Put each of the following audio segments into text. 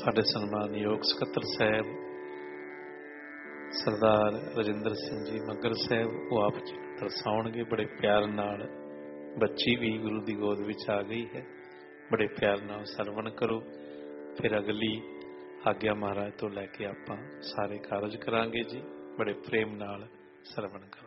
ਸਾਡੇ ਸਨਮਾਨਯੋਗ ਸਕੱਤਰ ਸਾਹਿਬ ਸਰਦਾਰ ਰਜਿੰਦਰ ਸਿੰਘ ਜੀ ਮੱਘਰ ਸਾਹਿਬ, ਉਹ ਆਪ ਜੀ ਦਰਸਾਉਣਗੇ। ਬੜੇ ਪਿਆਰ ਨਾਲ ਬੱਚੀ ਵੀ ਗੁਰੂ ਦੀ ਗੋਦ ਵਿੱਚ ਆ ਗਈ ਹੈ, ਬੜੇ ਪਿਆਰ ਨਾਲ ਸਰਵਣ ਕਰੋ। ਫਿਰ ਅਗਲੀ ਆਗਿਆ ਮਹਾਰਾਜ ਤੋਂ ਲੈ ਕੇ ਆਪਾਂ ਸਾਰੇ ਕਾਰਜ ਕਰਾਂਗੇ ਜੀ। ਬੜੇ ਪ੍ਰੇਮ ਨਾਲ ਸਰਵਣ ਕਰੋ।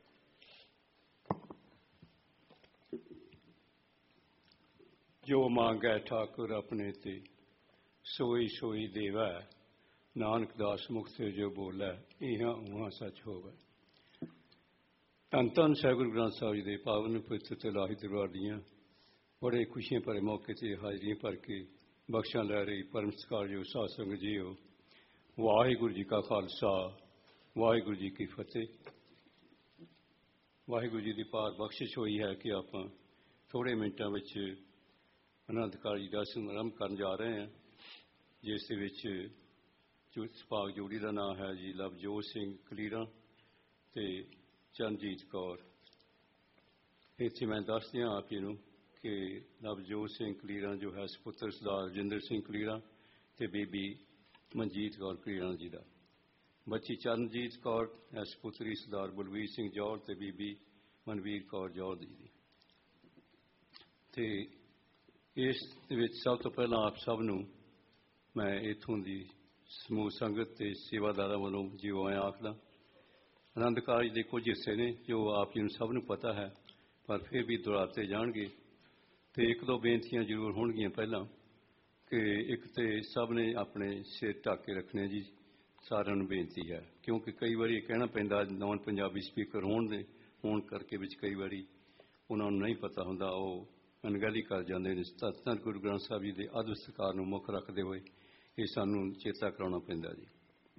ਜੋ ਮੰਗੈ ਠਾਕੁਰ ਆਪਣੇ ਤੇ ਸੋਈ ਸੋਈ ਦੇਵੈ, ਨਾਨਕ ਦਾਸ ਮੁਖ ਤੇ ਜੋ ਬੋਲੇ ਇਹਾਂ ਉਹਾਂ ਸੱਚ ਹੋਵੇ। ਧੰਨ ਧੰਨ ਸਾਹਿਬ ਗੁਰੂ ਗ੍ਰੰਥ ਸਾਹਿਬ ਜੀ ਦੇ ਪਾਵਨ ਪਵਿੱਤਰ ਤੇ ਲਾਹੀ ਦਰਬਾਰ ਦੀਆਂ ਬੜੇ ਖੁਸ਼ੀਆਂ ਭਰੇ ਮੌਕੇ ਤੇ ਹਾਜ਼ਰੀਆਂ ਭਰ ਕੇ ਬਖਸ਼ਾਂ ਲੈ ਰਹੀ ਪਰਮ ਸਤਿਕਾਰਯੋਗ ਸਾਧ ਸੰਗਤ ਜੀਓ, ਵਾਹਿਗੁਰੂ ਜੀ ਕਾ ਖਾਲਸਾ, ਵਾਹਿਗੁਰੂ ਜੀ ਕੀ ਫਤਿਹ। ਵਾਹਿਗੁਰੂ ਜੀ ਦੀ ਪਾਰ ਬਖਸ਼ਿਸ਼ ਹੋਈ ਹੈ ਕਿ ਆਪਾਂ ਥੋੜ੍ਹੇ ਮਿੰਟਾਂ ਵਿੱਚ ਆਨੰਦ ਕਾਰਜ ਦਾ ਆਰੰਭ ਕਰਨ ਜਾ ਰਹੇ ਹਾਂ, ਜਿਸ ਦੇ ਵਿੱਚ ਭਾਗ ਜੋੜੀ ਦਾ ਨਾਮ ਹੈ ਜੀ ਲਵਜੋਤ ਸਿੰਘ ਕਲੀਰਾਂ ਤੇ ਚਰਨਜੀਤ ਕੌਰ। ਇੱਥੇ ਮੈਂ ਦੱਸ ਦਿਆਂ ਆਪ ਜੀ ਨੂੰ ਕਿ ਲਵਜੋਤ ਸਿੰਘ ਕਲੀਰਾਂ ਜੋ ਹੈ ਸਪੁੱਤਰ ਸਰਦਾਰ ਰਜਿੰਦਰ ਸਿੰਘ ਕਲੀਰਾਂ ਤੇ ਬੀਬੀ ਮਨਜੀਤ ਕੌਰ ਕਲੀਰਾਂ ਜੀ ਦਾ, ਬੱਚੀ ਚਰਨਜੀਤ ਕੌਰ ਹੈ ਸਪੁੱਤਰੀ ਸਰਦਾਰ ਬਲਵੀਰ ਸਿੰਘ ਜੌਹਰ ਤੇ ਬੀਬੀ ਮਨਵੀਰ ਕੌਰ ਜੌਹਰ ਜੀ ਦੀ। ਤੇ ਇਸ ਦੇ ਵਿੱਚ ਸਭ ਤੋਂ ਪਹਿਲਾਂ ਆਪ ਸਭ ਨੂੰ ਮੈਂ ਇੱਥੋਂ ਦੀ ਸਮੂਹ ਸੰਗਤ ਤੇ ਸੇਵਾਦਾਰਾਂ ਵੱਲੋਂ ਜਿਉ ਆਇਆਂ ਆਖਦਾ। ਆਨੰਦ ਕਾਰਜ ਦੇ ਕੁਝ ਹਿੱਸੇ ਨੇ ਜੋ ਆਪ ਜੀ ਨੂੰ ਸਭ ਨੂੰ ਪਤਾ ਹੈ, ਪਰ ਫਿਰ ਵੀ ਦੁਹਰਾਤੇ ਜਾਣਗੇ ਤੇ ਇੱਕ ਦੋ ਬੇਨਤੀਆਂ ਜ਼ਰੂਰ ਹੋਣਗੀਆਂ। ਪਹਿਲਾਂ ਕਿ ਇੱਕ ਤੇ ਸਭ ਨੇ ਆਪਣੇ ਸਿਰ ਢੱਕ ਕੇ ਰੱਖਣੇ ਜੀ, ਸਾਰਿਆਂ ਨੂੰ ਬੇਨਤੀ ਹੈ, ਕਿਉਂਕਿ ਕਈ ਵਾਰੀ ਇਹ ਕਹਿਣਾ ਪੈਂਦਾ ਨੌਨ ਪੰਜਾਬੀ ਸਪੀਕਰ ਹੋਣ ਕਰਕੇ ਵਿੱਚ ਕਈ ਵਾਰੀ ਉਹਨਾਂ ਨੂੰ ਨਹੀਂ ਪਤਾ ਹੁੰਦਾ, ਉਹ ਅਣਗਹਿਲੀ ਕਰ ਜਾਂਦੇ ਨੇ। ਧੰਨ ਗੁਰੂ ਗ੍ਰੰਥ ਸਾਹਿਬ ਜੀ ਦੇ ਅਦਬ ਸਤਿਕਾਰ ਨੂੰ ਮੁੱਖ ਰੱਖਦੇ ਹੋਏ ਇਹ ਸਾਨੂੰ ਚੇਤਾ ਕਰਾਉਣਾ ਪੈਂਦਾ ਜੀ।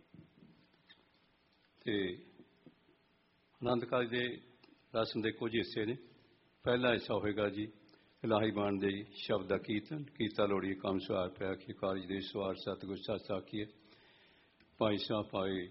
ਤੇ ਆਨੰਦ ਕਾਰਜ ਦੇ ਰਸਮ ਦੇ ਕੁਝ ਹਿੱਸੇ ਨੇ। ਪਹਿਲਾ ਹਿੱਸਾ ਹੋਵੇਗਾ ਜੀ ਇਲਾਹੀ ਬਾਣ ਦੇ ਸ਼ਬਦ ਦਾ ਕੀਰਤਨ। ਕੀਤਾ ਲੋੜੀਏ ਕੰਮ ਸਵਾਰ ਪਿਆ ਕਿ ਕਾਰਜ ਦੇ ਸਵਾਰ ਸਤਿਗੁਰ ਸੱਚ ਆਖੀਏ। ਭਾਈ ਸਾਹਿਬ ਭਾਈ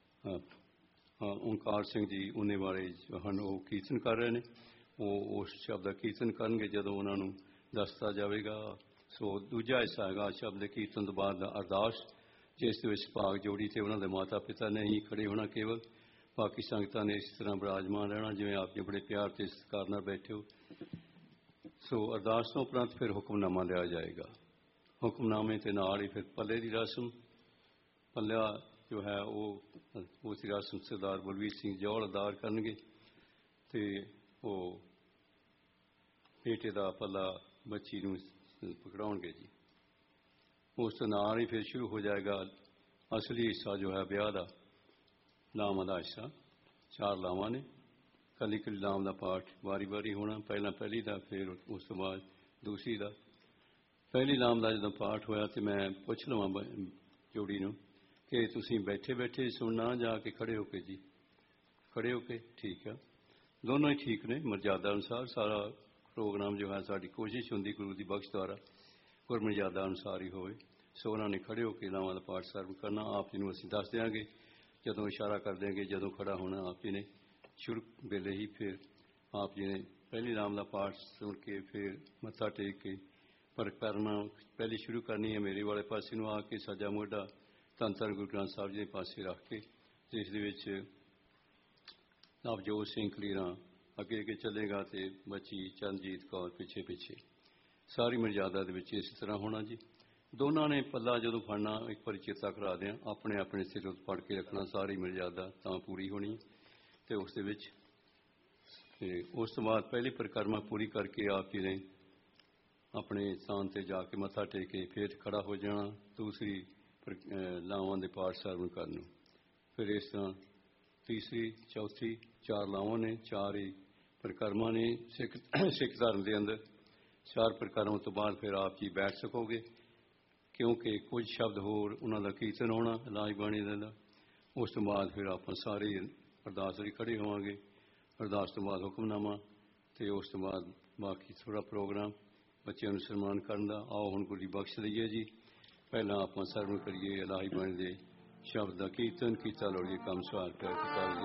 ਓਂਕਾਰ ਸਿੰਘ ਜੀ ਉਹਨੇ ਬਾਰੇ ਜੋ ਹਨ ਉਹ ਕੀਰਤਨ ਕਰ ਰਹੇ ਨੇ, ਉਹ ਉਸ ਸ਼ਬਦ ਦਾ ਕੀਰਤਨ ਕਰਨਗੇ ਜਦੋਂ ਉਹਨਾਂ ਨੂੰ ਦੱਸਤਾ ਜਾਵੇਗਾ। ਸੋ ਦੂਜਾ ਹਿੱਸਾ ਹੈਗਾ ਸ਼ਬਦ ਦੇ ਕੀਰਤਨ ਤੋਂ ਬਾਅਦ ਦਾ ਅਰਦਾਸ, ਜਿਸ ਦੇ ਵਿੱਚ ਭਾਗ ਜੋੜੀ ਤੇ ਉਹਨਾਂ ਦੇ ਮਾਤਾ ਪਿਤਾ ਨੇ ਹੀ ਖੜੇ ਹੋਣਾ ਕੇਵਲ, ਬਾਕੀ ਸੰਗਤਾਂ ਨੇ ਇਸ ਤਰ੍ਹਾਂ ਬਿਰਾਜਮਾਨ ਰਹਿਣਾ ਜਿਵੇਂ ਆਪ ਜੀ ਬੜੇ ਪਿਆਰ ਤੇ ਸਤਿਕਾਰ ਨਾਲ ਬੈਠੇ ਹੋ। ਸੋ ਅਰਦਾਸ ਤੋਂ ਉਪਰੰਤ ਫਿਰ ਹੁਕਮਨਾਮਾ ਲਿਆ ਜਾਏਗਾ। ਹੁਕਮਨਾਮੇ ਦੇ ਨਾਲ ਹੀ ਫਿਰ ਪੱਲੇ ਦੀ ਰਸਮ, ਪੱਲਿਆ ਜੋ ਹੈ ਉਹ ਉਸ ਦੀ ਰਸਮ ਸਰਦਾਰ ਬਲਵੀਰ ਸਿੰਘ ਜੌਹਰ ਅਦਾਰ ਕਰਨਗੇ ਤੇ ਉਹ ਬੇਟੇ ਦਾ ਪੱਲਾ ਬੱਚੀ ਨੂੰ ਪਕੜਾਉਣਗੇ ਜੀ। ਉਸ ਤੋਂ ਨਾਲ ਹੀ ਫਿਰ ਸ਼ੁਰੂ ਹੋ ਜਾਏਗਾ ਅਸਲੀ ਹਿੱਸਾ ਜੋ ਹੈ ਵਿਆਹ ਦਾ, ਲਾਵਾਂ ਦਾ ਹਿੱਸਾ। 4 ਲਾਵਾਂ ਨੇ, ਕੱਲੀ ਕੱਲੀ ਲਾਮ ਦਾ ਪਾਠ ਵਾਰੀ ਵਾਰੀ ਹੋਣਾ, ਪਹਿਲਾਂ ਪਹਿਲੀ ਦਾ ਫਿਰ ਉਸ ਤੋਂ ਬਾਅਦ ਦੂਸਰੀ ਦਾ। ਪਹਿਲੀ ਲਾਮ ਦਾ ਜਦੋਂ ਪਾਠ ਹੋਇਆ ਤੇ ਮੈਂ ਪੁੱਛ ਲਵਾਂ ਜੋੜੀ ਨੂੰ ਕਿ ਤੁਸੀਂ ਬੈਠੇ ਬੈਠੇ ਸੁਣਨਾ ਜਾਂ ਕਿ ਖੜੇ ਹੋ ਕੇ ਜੀ? ਖੜੇ ਹੋ ਕੇ, ਠੀਕ ਆ, ਦੋਨੋਂ ਹੀ ਠੀਕ ਨੇ। ਮਰਜ਼ਾਦਾ ਅਨੁਸਾਰ ਸਾਰਾ ਪ੍ਰੋਗਰਾਮ ਜੋ ਹੈ ਸਾਡੀ ਕੋਸ਼ਿਸ਼ ਹੁੰਦੀ ਗੁਰੂ ਦੀ ਬਖਸ਼ ਦੁਆਰਾ ਗੁਰ ਮਰਜ਼ਾਦਾ ਅਨੁਸਾਰ ਹੀ ਹੋਵੇ। ਸੋ ਉਹਨਾਂ ਨੇ ਖੜੇ ਹੋ ਕੇ ਲਾਵਾਂ ਦਾ ਪਾਠ ਸਰਵ ਕਰਨਾ। ਆਪ ਜੀ ਨੂੰ ਅਸੀਂ ਦੱਸ ਦਿਆਂਗੇ ਜਦੋਂ ਇਸ਼ਾਰਾ ਕਰ ਦਿਆਂਗੇ ਜਦੋਂ ਖੜਾ ਹੋਣਾ ਆਪ ਜੀ ਨੇ। ਸ਼ੁਰੂ ਵੇਲੇ ਹੀ ਫਿਰ ਆਪ ਜੀ ਨੇ ਪਹਿਲੀ ਲਾਮ ਦਾ ਪਾਠ ਸੁਣ ਕੇ ਫਿਰ ਮੱਥਾ ਟੇਕ ਕੇ ਪਰਿਕਰਮਾ ਪਹਿਲੀ ਸ਼ੁਰੂ ਕਰਨੀ ਹੈ ਮੇਰੇ ਵਾਲੇ ਪਾਸੇ ਨੂੰ ਆ ਕੇ, ਸੱਜਾ ਮੋਢਾ ਧੰਨ ਧੰਨ ਗੁਰੂ ਗ੍ਰੰਥ ਸਾਹਿਬ ਜੀ ਦੇ ਪਾਸੇ ਰੱਖ ਕੇ, ਜਿਸ ਦੇ ਵਿੱਚ ਲਵਜੋਤ ਸਿੰਘ ਕਲੀਰਾਂ ਅੱਗੇ ਅੱਗੇ ਚੱਲੇਗਾ ਤੇ ਬੱਚੀ ਚਰਨਜੀਤ ਕੌਰ ਪਿੱਛੇ ਪਿੱਛੇ। ਸਾਰੀ ਮਰਜ਼ਾਦਾ ਦੇ ਵਿੱਚ ਇਸੇ ਤਰ੍ਹਾਂ ਹੋਣਾ ਜੀ। ਦੋਨਾਂ ਨੇ ਪੱਲਾ ਜਦੋਂ ਫੜਨਾ ਇੱਕ ਵਾਰੀ ਚੇਤਾ ਕਰਾ ਦਿਆਂ, ਆਪਣੇ ਆਪਣੇ ਸਿਰ ਉੱਤੇ ਫੜ ਕੇ ਰੱਖਣਾ, ਸਾਰੀ ਮਰਜ਼ਾਦਾ ਤਾਂ ਪੂਰੀ ਹੋਣੀ ਤੇ ਉਸ ਦੇ ਵਿੱਚ। ਤੇ ਉਸ ਤੋਂ ਬਾਅਦ ਪਹਿਲੀ ਪਰਿਕਰਮਾ ਪੂਰੀ ਕਰਕੇ ਆਪ ਜੀ ਨੇ ਆਪਣੇ ਸਥਾਨ ਤੇ ਜਾ ਕੇ ਮੱਥਾ ਟੇਕ ਕੇ ਫਿਰ ਖੜਾ ਹੋ ਜਾਣਾ, ਦੂਸਰੀ ਲਾਵਾਂ ਦੇ ਪਾਠ ਸਰਵਣ ਕਰਨ ਨੂੰ। ਫਿਰ ਇਸ ਤਰ੍ਹਾਂ ਤੀਸਰੀ ਚੌਥੀ 4 ਲਾਵਾਂ ਨੇ, 4 ਹੀ ਪਰਿਕਰਮਾ ਨੇ ਸਿੱਖ ਧਰਮ ਦੇ ਅੰਦਰ। 4 ਪਰਿਕਰਮਾ ਤੋਂ ਬਾਅਦ ਫਿਰ ਆਪ ਜੀ ਬੈਠ ਸਕੋਗੇ, ਕਿਉਂਕਿ ਕੁਝ ਸ਼ਬਦ ਹੋਰ ਉਹਨਾਂ ਦਾ ਕੀਰਤਨ ਹੋਣਾ ਇਲਾਹੀ ਬਾਣੀ ਦਾ। ਉਸ ਤੋਂ ਬਾਅਦ ਫਿਰ ਆਪਾਂ ਸਾਰੇ ਅਰਦਾਸ ਲਈ ਖੜੇ ਹੋਵਾਂਗੇ। ਅਰਦਾਸ ਤੋਂ ਬਾਅਦ ਹੁਕਮਨਾਮਾ ਤੇ ਉਸ ਤੋਂ ਬਾਅਦ ਬਾਕੀ ਥੋੜ੍ਹਾ ਪ੍ਰੋਗਰਾਮ ਬੱਚਿਆਂ ਨੂੰ ਸਨਮਾਨ ਕਰਨ ਦਾ। ਆਓ ਹੁਣ ਗੁਰੂ ਦੀ ਬਖਸ਼ ਲਈਏ ਜੀ। ਪਹਿਲਾਂ ਆਪਾਂ ਸਰਵਣ ਕਰੀਏ ਇਲਾਹੀ ਬਾਣੀ ਦੇ ਸ਼ਬਦ ਦਾ ਕੀਰਤਨ। ਕੀਤਾ ਲੋੜੀਏ ਕੰਮ ਸਵਾਰ ਪਿਆ